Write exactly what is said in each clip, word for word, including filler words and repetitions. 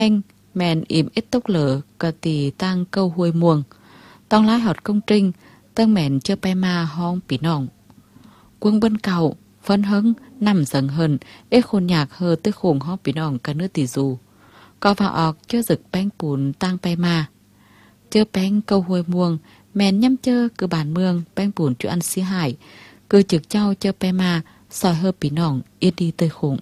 anh mèn im ít tốc lở cà tì tăng câu huôi muồng tông lái họt công trinh tăng mèn chơ pe ma hong pí nòng quân bên cầu phấn hứng nằm dần hơn ế khôn nhạc hơ tới khủng hong pí nòng cả nước tỷ dù có vào ọc chơ rực bánh bùn tăng pe ma chơ bánh câu huôi muồng mèn nhắm chơ cứ bản mương bánh bùn chú ăn xí hải cứ trực trao chơ pe ma soi hơ pí nòng yên đi tới khủng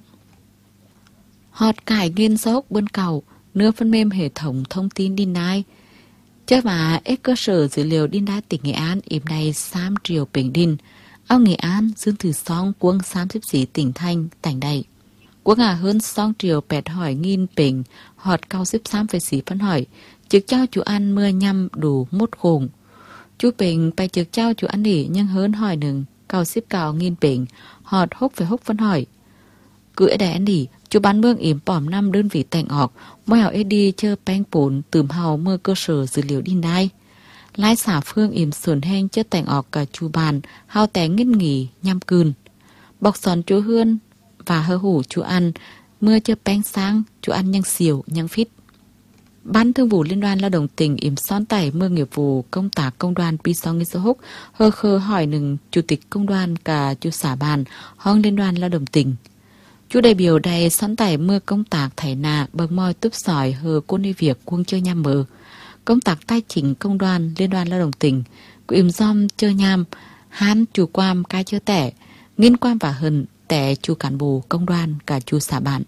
họt cải nghiên dốc bên cầu nưa phân mêm hệ thống thông tin đi nai chớ mà ếch cơ sở dữ liệu đi nai tỉnh Nghệ An im này sam triệu bình đinh ao Nghệ An dương thử song quân sam xếp xí tỉnh Thanh tảnh đầy quân à hơn song triệu bẹt hỏi nghìn bình họt cao xếp sam phải xí phân hỏi trực trao chú ăn mưa nhăm đủ mốt khủng chú bình bay trực trao chú ăn đỉ nhưng hơn hỏi nừng cao xếp cao nghìn bình họt hốc phải hốc phân hỏi cưỡi đẻ ăn đỉ chú bán mương yểm bỏm năm đơn vị tành ọc mỗi hào đi chơ bánh bún tùm hào mơ cơ sở dữ liệu đi đai lái xả phương yểm sườn heng chơ tành ọc cả chú bàn hào té nghít nghỉ nhăm cừn bọc sòn chú hươn và hơ hủ chú ăn mưa chơ bánh sáng chú ăn nhăng xỉu nhăng phít Ban Thường vụ Liên đoàn Lao động tỉnh yểm son tẩy mưa nghiệp vụ công tác công đoàn pi song nghi số húc hơ khơ hỏi nừng chủ tịch công đoàn cả chú xả bàn hong Liên đoàn Lao động tỉnh chú đại biểu đầy son tải mưa công tác thải nà bậc môi túp sỏi hờ quân đi việc quân chơi nham mờ công tác tài chính công đoàn Liên đoàn Lao động tỉnh của im dom chơi nham hán chủ quam cái chơi tẻ nghiên quan và hần tẻ chú cán bộ công đoàn cả chú xã bạn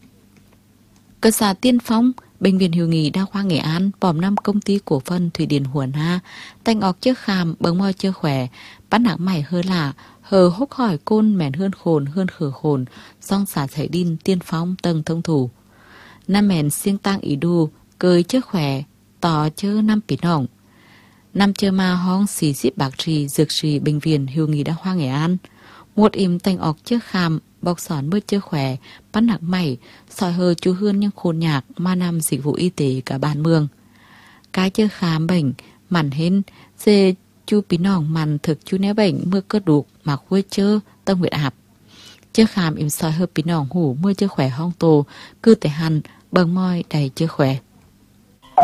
cơ sở Tiên Phong bệnh viện Hữu nghị Đa khoa Nghệ An bòm năm công ty cổ phần thủy điện Huồn Ha tanh ọc trước khám bậc môi chưa khỏe bắt nặng mày hơi lạ hờ hốc hỏi côn mèn hơn khồn hơn khử khồn song xả thảy đin Tiên Phong tầng thông thủ năm mèn siêng tăng ý đu cười trước khỏe tỏ chơ năm pí nòng năm chơ ma hong xì xíp bạc trì dược trì bệnh viện Hữu nghị Đa khoa Nghệ An một im tanh ọc trước khám bọc sòn bớt chơ khỏe bắt nặng mày sỏi hờ chú hươn nhưng khôn nhạc ma năm dịch vụ y tế cả bàn mương cái chơ khám bệnh mặn hên dê chú pí nòng màn thực chú né bệnh mưa cơ đục mà khuê chơ tâm huyết áp chơ khám im soi hơi pí nòng hủ mưa chơ khỏe hong tô cư tể hằn bầng môi đầy chơ khỏe